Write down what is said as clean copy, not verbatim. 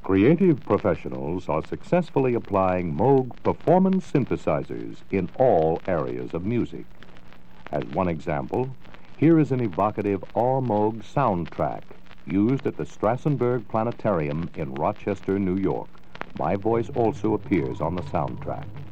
Creative professionals are successfully applying Moog performance synthesizers in all areas of music. As one example, here is an evocative Moog soundtrack used at the Strassenberg Planetarium in Rochester, New York. My voice also appears on the soundtrack.